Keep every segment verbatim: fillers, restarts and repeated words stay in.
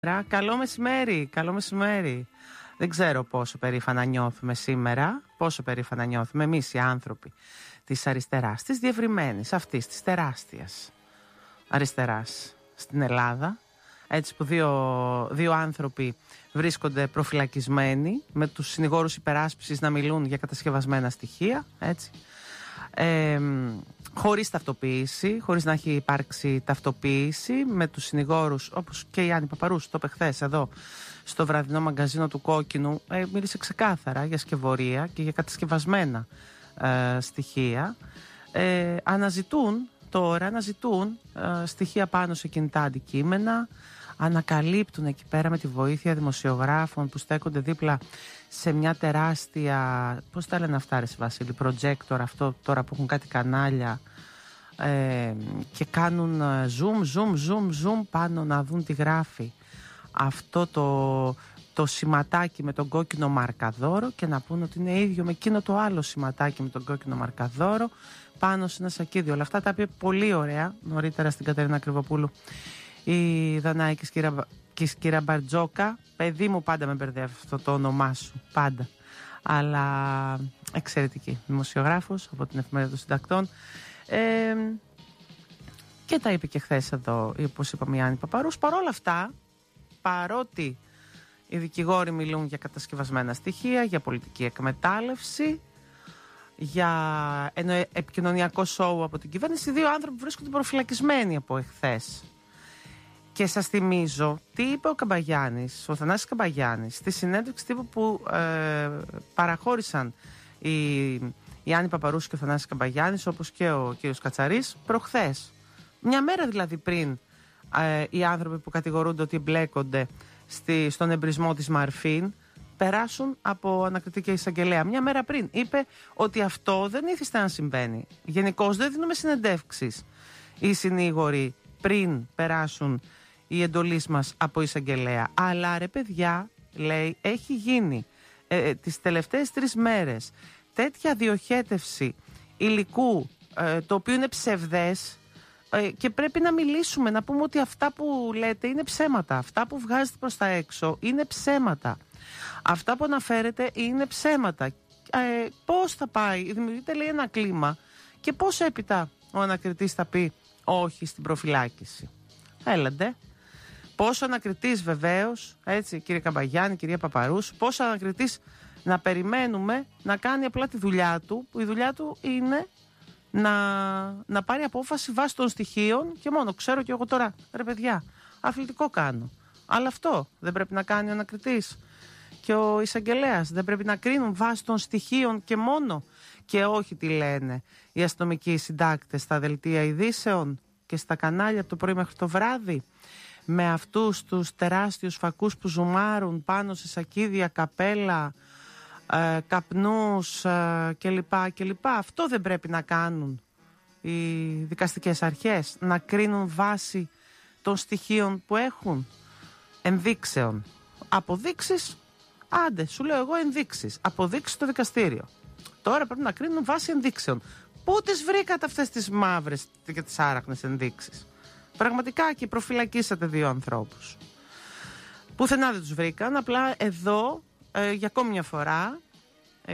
Καλό μεσημέρι, καλό μεσημέρι. Δεν ξέρω πόσο περήφανα νιώθουμε σήμερα, πόσο περήφανα νιώθουμε εμείς οι άνθρωποι της αριστεράς, της διευρυμένης αυτής, της τεράστιας αριστεράς στην Ελλάδα. Έτσι που δύο, δύο άνθρωποι βρίσκονται προφυλακισμένοι με τους συνηγόρους υπεράσπισης να μιλούν για κατασκευασμένα στοιχεία, έτσι. Ε, χωρίς ταυτοποίηση, χωρίς να έχει υπάρξει ταυτοποίηση, με τους συνηγόρους, όπως και η Άννη Παπαρούς το είπε χθες εδώ στο βραδινό μαγκαζίνο του Κόκκινου, ε, μίλησε ξεκάθαρα για σκευωρία και για κατασκευασμένα ε, στοιχεία. ε, αναζητούν τώρα αναζητούν ε, στοιχεία πάνω σε κινητά αντικείμενα, ανακαλύπτουν εκεί πέρα με τη βοήθεια δημοσιογράφων που στέκονται δίπλα σε μια τεράστια, πώς τα λένε αυτά ρε Βασίλη, projector, αυτό τώρα που έχουν κάτι κανάλια, ε, και κάνουν zoom, zoom, zoom, zoom πάνω να δουν τι γράφει αυτό το, το σηματάκι με τον κόκκινο μαρκαδόρο και να πούνε ότι είναι ίδιο με εκείνο το άλλο σηματάκι με τον κόκκινο μαρκαδόρο πάνω σε ένα σακίδιο. Όλα αυτά τα είπε πολύ ωραία νωρίτερα στην Κατερίνα Κρυβοπούλου η Δανάικη Σκύρα Μπαρτζόκα. Παιδί μου, πάντα με μπερδεύει αυτό το όνομά σου, πάντα. Αλλά εξαιρετική δημοσιογράφος από την Εφημερίδα των Συντακτών. Ε, και τα είπε και χθες εδώ, όπως είπαμε, η Άννη Παπαρούς. Παρ' όλα αυτά, παρότι οι δικηγόροι μιλούν για κατασκευασμένα στοιχεία, για πολιτική εκμετάλλευση, για ένα επικοινωνιακό σόου από την κυβέρνηση, οι δύο άνθρωποι βρίσκονται προφυλακισμένοι από εχθές. Και σας θυμίζω τι είπε ο Καμπαγιάννης, ο Θανάσης Καμπαγιάννης, στη συνέντευξη τύπου που ε, παραχώρησαν η, η Άννη Παπαρούς και ο Θανάσης Καμπαγιάννης, όπως και ο κύριος Κατσαρής, προχθές. Μια μέρα δηλαδή πριν ε, οι άνθρωποι που κατηγορούνται ότι εμπλέκονται στη, στον εμπρισμό της Μαρφίν περάσουν από ανακριτή και εισαγγελέα. Μια μέρα πριν είπε ότι αυτό δεν ήθιστε να συμβαίνει. Γενικώς δεν δίνουμε συνεντεύξεις οι συνήγοροι πριν περάσουν οι εντολής μας από εισαγγελέα. Αλλά ρε παιδιά, λέει, έχει γίνει ε, τις τελευταίες τρεις μέρες τέτοια διοχέτευση υλικού, ε, το οποίο είναι ψευδές, ε, και πρέπει να μιλήσουμε, να πούμε ότι αυτά που λέτε είναι ψέματα. Αυτά που βγάζετε προς τα έξω είναι ψέματα. Αυτά που αναφέρετε είναι ψέματα. Ε, πώς θα πάει, δημιουργείται, λέει, ένα κλίμα, και πώς έπειτα ο ανακριτής θα πει όχι στην προφυλάκηση. Έλαντε. Πόσο ανακριτής βεβαίως, έτσι κύριε Καμπαγιάννη, κυρία Παπαρούς, πόσο ανακριτής να περιμένουμε να κάνει απλά τη δουλειά του, που η δουλειά του είναι να, να πάρει απόφαση βάσει των στοιχείων και μόνο. Ξέρω και εγώ τώρα, ρε παιδιά, αθλητικό κάνω. Αλλά αυτό δεν πρέπει να κάνει ο ανακριτής και ο εισαγγελέας? Δεν πρέπει να κρίνουν βάσει των στοιχείων και μόνο, και όχι τι λένε οι αστυνομικοί συντάκτες στα δελτία ειδήσεων και στα κανάλια από το πρωί μέχρι το βράδυ, με αυτούς τους τεράστιους φακούς που ζουμάρουν πάνω σε σακίδια, καπέλα, ε, καπνούς ε, κλπ, κλπ. Αυτό δεν πρέπει να κάνουν οι δικαστικές αρχές? Να κρίνουν βάση των στοιχείων που έχουν, ενδείξεων. Αποδείξεις, άντε, σου λέω εγώ ενδείξεις. Αποδείξεις στο δικαστήριο. Τώρα πρέπει να κρίνουν βάση ενδείξεων. Πού τις βρήκατε αυτές τις μαύρες και τις άραχνες ενδείξεις? Πραγματικά, και προφυλακίσατε δύο ανθρώπους. Πουθενά δεν τους βρήκαν. Απλά εδώ, ε, για ακόμη μια φορά, ε,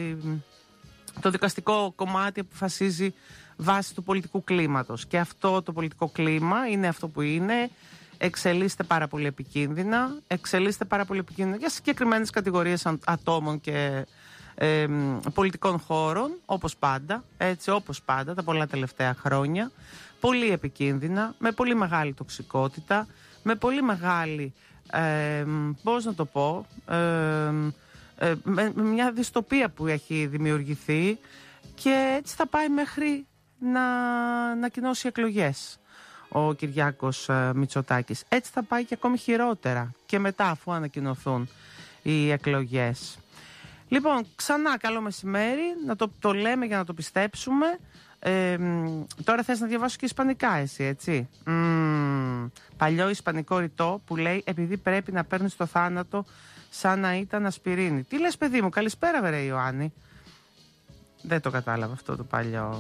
το δικαστικό κομμάτι αποφασίζει βάσει του πολιτικού κλίματος. Και αυτό το πολιτικό κλίμα είναι αυτό που είναι. Εξελίσσεται πάρα πολύ επικίνδυνα. Εξελίσσεται πάρα πολύ επικίνδυνα για συγκεκριμένες κατηγορίες ατόμων και Ε, πολιτικών χώρων, όπως πάντα, έτσι όπως πάντα τα πολλά τελευταία χρόνια, πολύ επικίνδυνα, με πολύ μεγάλη τοξικότητα, με πολύ μεγάλη, ε, πώς να το πω, ε, ε, με, με μια δυστοπία που έχει δημιουργηθεί, και έτσι θα πάει μέχρι να ανακοινώσει εκλογές ο Κυριάκος ε, Μητσοτάκης. Έτσι θα πάει και ακόμη χειρότερα και μετά, αφού ανακοινωθούν οι εκλογές. Λοιπόν, ξανά καλό μεσημέρι, να το, το λέμε για να το πιστέψουμε. Ε, τώρα θες να διαβάσω και ισπανικά εσύ, έτσι? Mm, παλιό ισπανικό ρητό που λέει επειδή πρέπει να παίρνεις το θάνατο σαν να ήταν ασπιρίνη. Τι λες, παιδί μου? Καλησπέρα βρε Ιωάννη. Δεν το κατάλαβα αυτό το παλιό.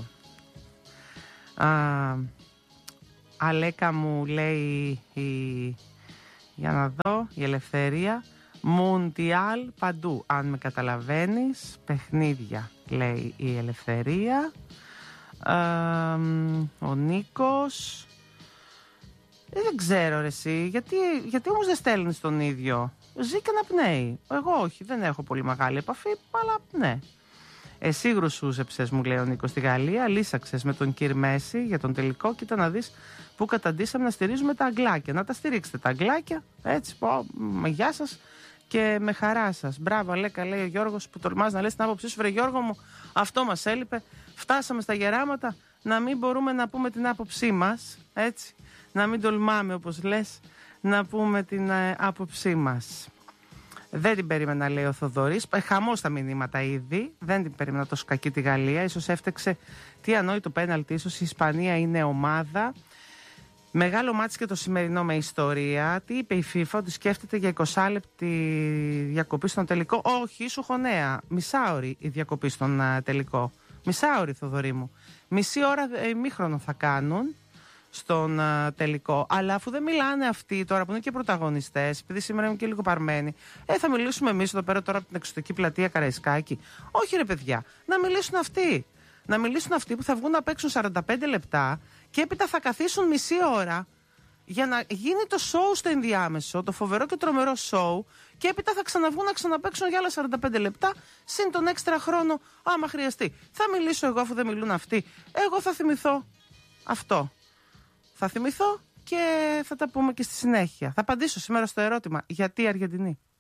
Α, Αλέκα μου λέει η, Για να δω, η ελευθερία. Μουντιάλ παντού, αν με καταλαβαίνεις. Παιχνίδια, λέει η ελευθερία. ε, Ο Νίκος. ε, Δεν ξέρω ρε εσύ, γιατί, γιατί όμως δεν στέλνεις τον ίδιο? Ζει και αναπνέει. Εγώ όχι, δεν έχω πολύ μεγάλη επαφή, αλλά ναι. Εσύ γρουσούζεψες, μου λέει ο Νίκος, στη Γαλλία. Λύσαξες με τον Κυρ Μέση για τον τελικό. Κοίτα να δεις που καταντήσαμε να στηρίζουμε τα αγγλάκια. Να τα στηρίξετε τα αγγλάκια. Έτσι, πω, γεια σας και με χαρά σας. Μπράβο, Αλέκα, λέει ο Γιώργος, που τολμάς να λες την άποψή σου. Βρε Γιώργο μου, αυτό μας έλειπε. Φτάσαμε στα γεράματα να μην μπορούμε να πούμε την άποψή μας. Έτσι, να μην τολμάμε, όπως λες, να πούμε την ε, άποψή μας. Δεν την περίμενα, λέει ο Θοδωρής. Χαμός τα μηνύματα ήδη. Δεν την περίμενα τόσο κακή τη Γαλλία. Ίσως έφτεξε τι ανόητο πέναλτι. Ίσως η Ισπανία είναι ομάδα. Μεγάλο μάτς και το σημερινό με ιστορία. Τι είπε η FIFA, ότι σκέφτεται για είκοσι λεπτή διακοπή στον τελικό? Όχι, σου έχω νέα. Μισάωρη η διακοπή στον uh, τελικό. Μισάωρη, Θοδωρή μου. Μισή ώρα ημίχρονο θα κάνουν στον uh, τελικό. Αλλά αφού δεν μιλάνε αυτοί τώρα που είναι και πρωταγωνιστές, επειδή σήμερα είμαι και λίγο παρμένη, ε, θα μιλήσουμε εμείς εδώ πέρα τώρα από την εξωτερική πλατεία Καραϊσκάκη? Όχι, ρε παιδιά, να μιλήσουν αυτοί. Να μιλήσουν αυτοί που θα βγουν να παίξουν σαράντα πέντε λεπτά και έπειτα θα καθίσουν μισή ώρα για να γίνει το show στο ενδιάμεσο, το φοβερό και τρομερό show, και έπειτα θα ξαναβγούν να ξαναπαίξουν για άλλα σαράντα πέντε λεπτά, συν τον έξτρα χρόνο, άμα χρειαστεί. Θα μιλήσω εγώ αφού δεν μιλούν αυτοί? Εγώ θα θυμηθώ αυτό. Θα θυμηθώ και θα τα πούμε και στη συνέχεια. Θα απαντήσω σήμερα στο ερώτημα, γιατί η Αργεντινή?